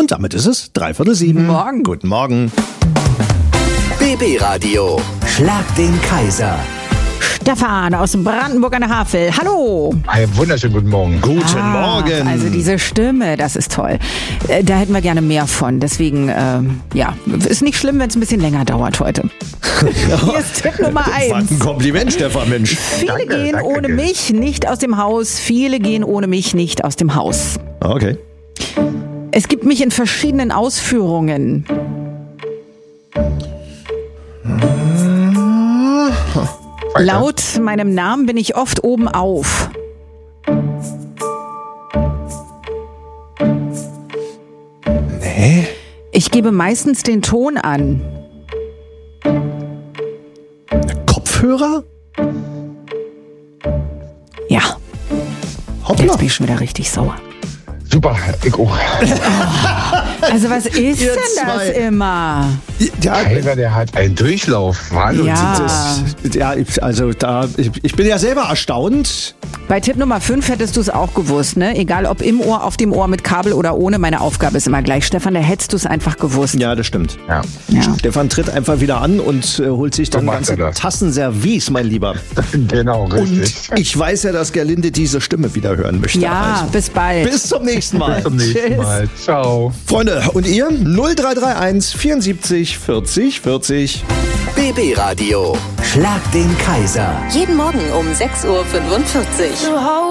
Und damit ist es 6:45. Morgen. Guten Morgen. BB Radio. Schlag den Kaiser. Stefan aus Brandenburg an der Havel. Hallo. Einen wunderschönen guten Morgen. Guten Morgen. Also diese Stimme, das ist toll. Da hätten wir gerne mehr von. Deswegen, ist nicht schlimm, wenn es ein bisschen länger dauert heute. Hier ist Tipp Nummer 1. Was ein Kompliment, Stefan, Mensch. Viele gehen ohne mich nicht aus dem Haus. Viele gehen ohne mich nicht aus dem Haus. Okay. Es gibt mich in verschiedenen Ausführungen. Weiter. Laut meinem Namen bin ich oft oben auf. Nee. Ich gebe meistens den Ton an. Kopfhörer? Ja, Hoppla. jetzt bin ich schon wieder richtig sauer. Super, ich auch. Also was ist Ihr denn das zwei. immer? Ja, Kaiser, der hat einen Durchlauf. Wahnsinn. Ja. Ich bin ja selber erstaunt. Bei Tipp Nummer 5 hättest du es auch gewusst, ne? Egal ob im Ohr, auf dem Ohr, mit Kabel oder ohne, meine Aufgabe ist immer gleich. Stefan, da hättest du es einfach gewusst. Ja, das stimmt. Ja, Ja. Stefan tritt einfach wieder an und holt sich dann macht ganze er das. Tassenservice, mein Lieber. genau, Und richtig. ich weiß ja, dass Gerlinde diese Stimme wieder hören möchte. Ja, Also, bis bald. bis zum nächsten Mal. Bis zum nächsten Mal. Ciao. Freunde, und ihr? 0331 74 40 40. BB Radio. Schlag den Kaiser. Jeden Morgen um 6:45 Uhr.